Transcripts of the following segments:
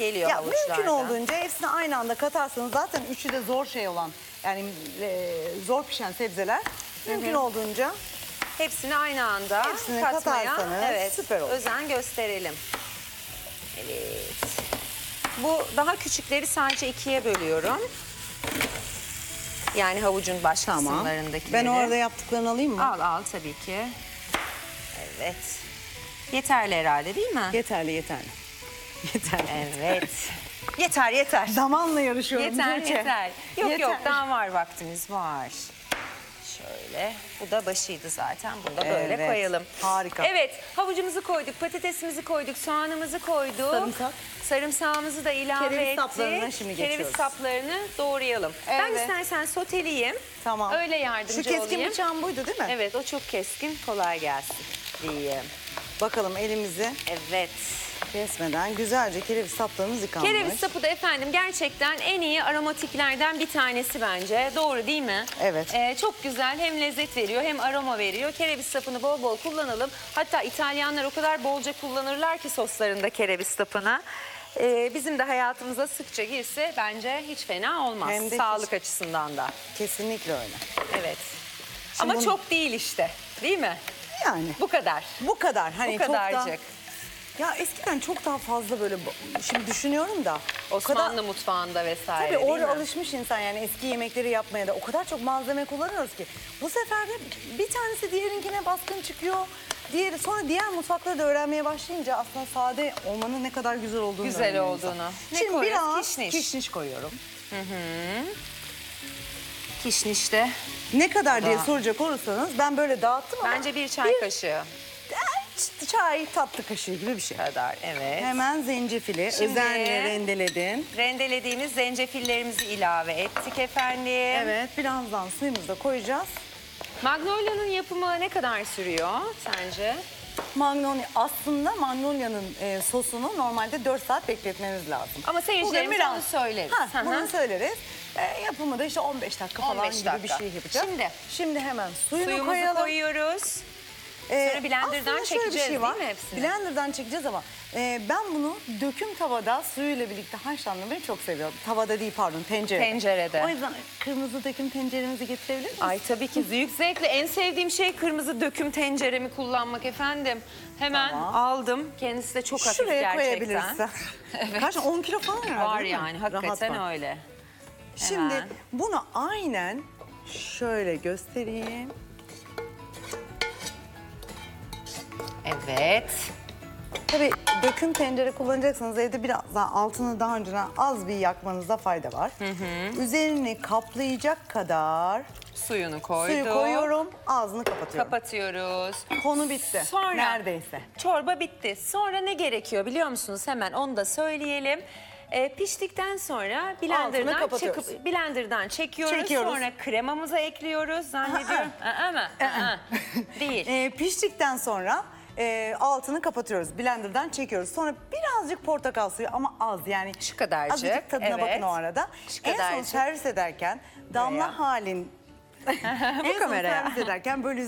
geliyor Ya havuçlarda. mümkün olduğunca hepsini aynı anda katarsanız zaten üçü de zor şey olan yani zor pişen sebzeler. Mümkün olduğunca Hepsini aynı anda hepsini katmaya katarsanız süper olur. özen gösterelim. Evet. Bu daha küçükleri sadece ikiye bölüyorum. Yani havucun baş kısımlarındakileri. Ben orada yaptıklarını alayım mı? Al tabii ki. Evet. Yeterli herhalde değil mi? Yeterli. Evet. yeter. Zamanla yarışıyorum. Yeter. Yok Yeter. daha var, vaktimiz var. Şöyle. Bu da başıydı zaten. Bunu da böyle Evet, koyalım. harika. Evet. Havucumuzu koyduk, patatesimizi koyduk, soğanımızı koyduk. Sarımsak. Sarımsağımızı da ilave Kereviz ettik. saplarına şimdi geçiyoruz. Kereviz saplarını doğrayalım. Ben Evet. istersen soteleyeyim. Tamam. Öyle yardımcı Şu keskin olayım. bıçağım buydu değil mi? Evet, o çok keskin. Kolay gelsin diyeyim. Bakalım elimizi Evet. kesmeden güzelce kereviz saplarımız yıkanmış. Kereviz sapı da efendim gerçekten en iyi aromatiklerden bir tanesi bence. Doğru değil mi? Evet. Çok güzel, hem lezzet veriyor hem aroma veriyor. Kereviz sapını bol bol kullanalım. Hatta İtalyanlar o kadar bolca kullanırlar ki soslarında kereviz sapını. Bizim de hayatımıza sıkça girse bence hiç fena olmaz. Hem de Sağlık açısından da. Kesinlikle öyle. Evet. Şimdi Ama bunu- çok değil işte. Değil mi? Yani Bu kadar. bu kadar. Hani Bu çok da... kadarcık. Ya eskiden çok daha fazla böyle şimdi düşünüyorum da o Osmanlı kadar mutfağında vesaire tabii değil orada mi? alışmış insan yani eski yemekleri yapmaya da o kadar çok malzeme kullanıyoruz ki bu sefer de bir tanesi diğerinkine baskın çıkıyor. Sonra diğer mutfakları da öğrenmeye başlayınca aslında sade olmanın ne kadar güzel olduğunu Güzel öğreniyor insan. olduğunu. Ne Şimdi koyuyoruz? biraz Kişniş. kişniş koyuyorum. Kişnişte. Ne kadar diye Da. soracak olursanız ben böyle dağıttım ama Bence bir çay kaşığı çay tatlı kaşığı gibi bir şey. kadar. Evet. Hemen zencefili Şimdi- özenle rendeledin. Rendelediğimiz zencefillerimizi ilave ettik efendim. Evet, birazdan suyumuzu da koyacağız. Magnolia'nın yapımı ne kadar sürüyor sence? Aslında Magnolia'nın sosunu normalde 4 saat bekletmemiz lazım. Ama seyircilerimize Bugün onu biraz- söyleriz. Ha, Hı hı. bunu söyleriz. Yapımı da işte 15 dakika falan 15 gibi dakika. bir şey yapacağız. Şimdi hemen suyunu suyumuzu koyalım. koyuyoruz. Sonra blenderdan aslında şöyle bir çekeceğiz şey var. değil mi hepsini? Blenderdan çekeceğiz ama ben bunu döküm tavada suyuyla birlikte haşlanmayı çok seviyorum. Tavada değil pardon, tencerede. Tencerede. O yüzden kırmızı döküm tenceremizi getirebilir miyiz? Ay tabii ki büyük zevkle. En sevdiğim şey kırmızı döküm tenceremi kullanmak efendim. Hemen Tamam. aldım. Kendisi de çok hafif Şuraya gerçekten. koyabilirsin. Kaç? 10 kilo falan herhalde Var değil mi? yani hakikaten Rahat var. öyle. Şimdi Hemen. bunu aynen şöyle göstereyim. Evet. Tabii döküm tencere kullanacaksanız evde biraz daha altını daha önceden az bir yakmanızda fayda var. Üzerini kaplayacak kadar Suyunu koyduk. suyu koyuyorum, ağzını kapatıyorum. Kapatıyoruz. Konu bitti. Sonra Neredeyse. çorba bitti. Sonra ne gerekiyor biliyor musunuz? Hemen onu da söyleyelim. Piştikten sonra blenderdan kapatıyoruz. blenderdan çekiyoruz. Çekiyoruz. Sonra kremamızı ekliyoruz zannediyorum. Değil. Piştikten sonra altını kapatıyoruz. Blenderdan çekiyoruz. Sonra birazcık portakal suyu ama az yani. Şu kadarcık, Azıcık tadına evet. bakın o arada. Şu En son kadarcık. servis ederken damla halin en son kameraya. servis ederken böyle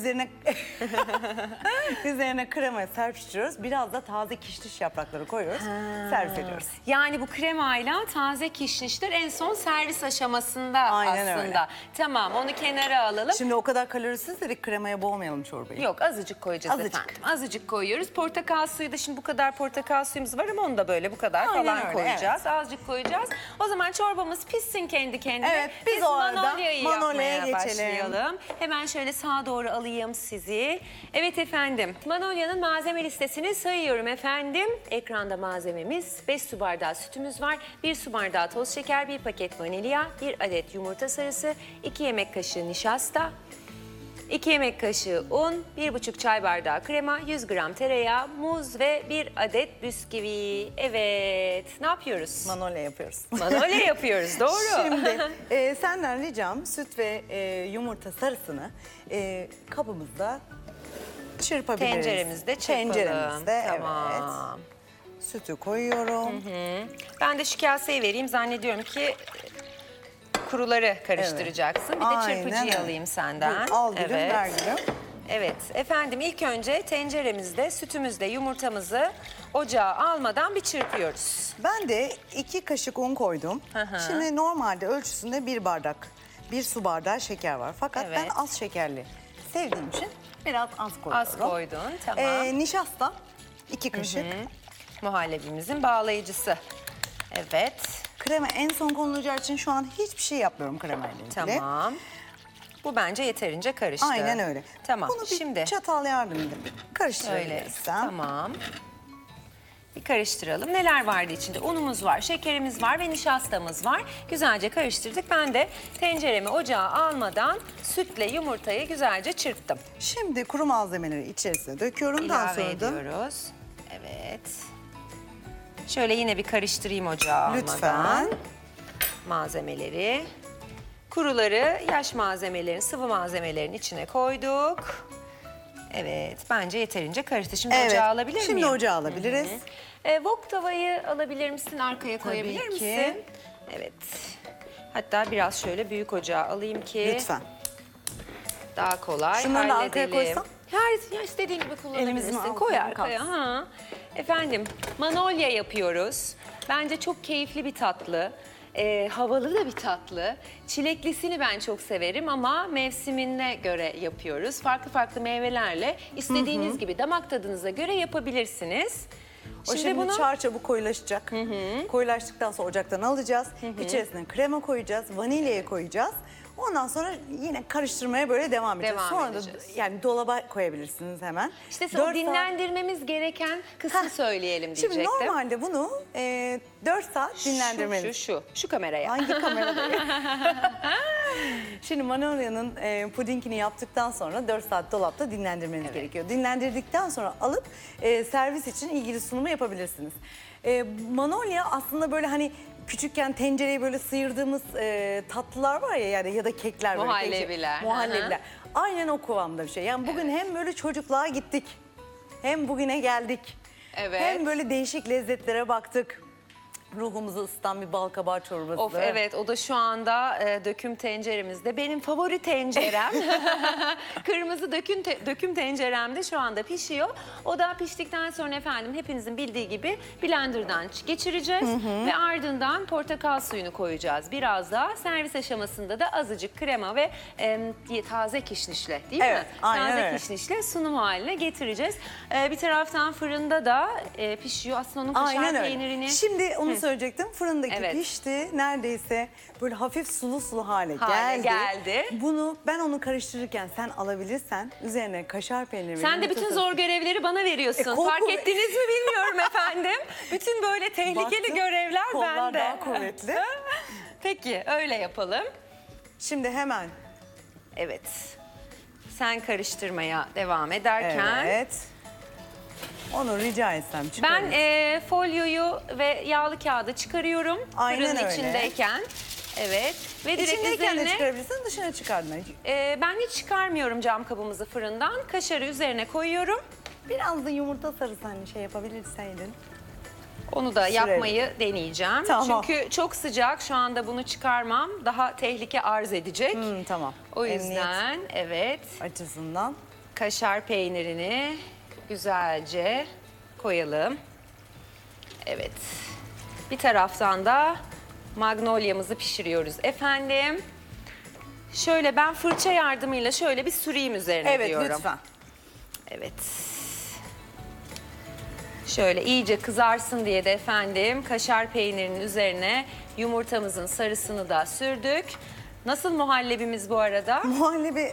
üzerine krema serpiştiriyoruz. Biraz da taze kişniş yaprakları koyuyoruz. Servis ediyoruz. Yani bu kremayla taze kişnişler en son servis aşamasında Aynen aslında. öyle. Tamam, onu kenara alalım. Şimdi o kadar kalorisiz dedik kremaya boğmayalım çorbayı. Yok, azıcık koyacağız Azıcık. efendim. Azıcık koyuyoruz. Portakal suyu da şimdi bu kadar portakal suyumuz var ama onu da böyle bu kadar Aynen falan öyle, koyacağız. Azıcık koyacağız. O zaman çorbamız pişsin kendi kendine. Evet, biz o arada Manolya'yı Manolya'ya yapmaya geçelim. başlayalım. Hemen şöyle sağa doğru alayım sizi. Evet efendim, Manolya'nın malzeme listesini sayıyorum efendim. Ekranda malzememiz: 5 su bardağı sütümüz var, 1 su bardağı toz şeker, 1 paket vanilya, 1 adet yumurta sarısı, 2 yemek kaşığı nişasta, 2 yemek kaşığı un, 1,5 çay bardağı krema, 100 gram tereyağı, muz ve 1 adet bisküvi. Evet, ne yapıyoruz? Manolya yapıyoruz. Manolya yapıyoruz, doğru. Şimdi senden ricam süt ve yumurta sarısını kabımızda çırpabiliriz. Tenceremizde çırpalım. Tenceremizde, Tamam. evet. Sütü koyuyorum. Ben de şu kaseyi vereyim. Zannediyorum ki kuruları karıştıracaksın. Bir de Aynen çırpıcıyı öyle. alayım senden. Buyur, al gülüm, ver gülüm. Evet efendim, ilk önce tenceremizde sütümüzle yumurtamızı ocağa almadan bir çırpıyoruz. Ben de 2 kaşık un koydum. Şimdi normalde ölçüsünde 1 su bardağı şeker var. Fakat Evet. ben az şekerli sevdiğim için biraz az koyuyorum. Az koydun, tamam. Nişasta 2 kaşık. Muhallebimizin bağlayıcısı. Evet, Krema en son konulacağı için şu an hiçbir şey yapmıyorum kremayla ilgili. tamam. Bu bence yeterince karıştı. Aynen öyle. Tamam, Bunu bir şimdi çatal yardımıyla öyle. karıştırabilirsem. Tamam. Bir karıştıralım. Neler vardı içinde? Unumuz var, şekerimiz var ve nişastamız var. Güzelce karıştırdık. Ben de tenceremi ocağa almadan sütle yumurtayı güzelce çırptım. Şimdi kuru malzemeleri içerisine döküyorum. Daha İlave sonra da ediyoruz. Evet. Şöyle yine bir karıştırayım ocağa almadan. lütfen. Malzemeleri. Kuruları yaş malzemelerin, sıvı malzemelerin içine koyduk. Evet, bence yeterince karıştı. Şimdi Evet. ocağa alabilir miyim? Şimdi ocağa alabiliriz. Wok tavayı alabilir misin? Arkaya koyabilir ki. misin? Evet. Hatta biraz şöyle büyük ocağa alayım ki Lütfen. daha kolay Şunları da arkaya halledelim. koysam? Her ya istediğin gibi kullanabilirsin. Elimizin Koy altına arkaya. kalsın. Ha. Efendim, manolya yapıyoruz. Bence çok keyifli bir tatlı. Havalı da bir tatlı. Çileklisini ben çok severim ama mevsimine göre yapıyoruz. Farklı farklı meyvelerle istediğiniz gibi damak tadınıza göre yapabilirsiniz. O şimdi çarçabuk koyulaşacak. Koyulaştıktan sonra ocaktan alacağız. İçerisine krema koyacağız, vanilyayı koyacağız. Ondan sonra yine karıştırmaya böyle devam edeceğiz. Devam Sonra edeceğiz. da yani dolaba koyabilirsiniz hemen. İşte 4 saat- dinlendirmemiz gereken kısmı söyleyelim diyecektim. Şimdi normalde bunu 4 saat dinlendirmeliyiz. Şu kameraya. Hangi kamerada? Şimdi Manolya'nın pudingini yaptıktan sonra 4 saat dolapta dinlendirmeniz gerekiyor. Dinlendirdikten sonra alıp servis için ilgili sunumu yapabilirsiniz. Manolya aslında böyle hani küçükken tencereye böyle sıyırdığımız tatlılar var ya, yani ya da kekler böyle. Muhallebiler. Muhallebiler. Aynen o kıvamda bir şey. Yani bugün hem böyle çocukluğa gittik, hem bugüne geldik. Evet. Hem böyle değişik lezzetlere baktık. Ruhumuzu ısıtan bir bal kabağı çorbası. Of evet, o da şu anda döküm tenceremizde. Benim favori tencerem. Kırmızı döküm tenceremde şu anda pişiyor. O da piştikten sonra efendim hepinizin bildiği gibi blenderdan geçireceğiz. Ve ardından portakal suyunu koyacağız. Biraz daha servis aşamasında da azıcık krema ve taze kişnişle değil mi? Evet, aynen Taze öyle. kişnişle sunum haline getireceğiz. Bir taraftan fırında da pişiyor. Aslında onun kaşar Aynen öyle. peynirini... Şimdi onu söyleyecektim. Fırındaki Evet. pişti. Neredeyse böyle hafif sulu sulu hale geldi. Bunu ben onu karıştırırken sen alabilirsen üzerine kaşar peyniri. Sen de yumurta bütün sarısı- zor görevleri bana veriyorsun. kol Fark kuvvet- ettiniz mi bilmiyorum efendim. Bütün böyle tehlikeli Baktım, görevler kollar bende. daha kuvvetli. Peki öyle yapalım. Şimdi hemen. Evet. Sen karıştırmaya devam ederken Evet. Onu rica etsem ben çıkarayım. folyoyu ve yağlı kağıdı çıkarıyorum. Aynen fırının öyle. içindeyken. Evet. Ve direkt İçindeyken de üzerine çıkarabilirsin, dışına çıkardın. ben hiç çıkarmıyorum cam kabımızı fırından. Kaşarı üzerine koyuyorum. Biraz da yumurta sarısı hani şey yapabilirseydin. Onu da yapmayı deneyeceğim. Tamam. Çünkü çok sıcak. Şu anda bunu çıkarmam daha tehlike arz edecek. Tamam. O Emniyet yüzden evet, açısından. kaşar peynirini güzelce koyalım. Evet. Bir taraftan da magnolia'mızı pişiriyoruz efendim. Şöyle ben fırça yardımıyla şöyle bir süreyim üzerine Evet diyorum. lütfen. Evet. Şöyle iyice kızarsın diye de efendim kaşar peynirinin üzerine yumurtamızın sarısını da sürdük. Nasıl muhallebimiz bu arada? Muhallebi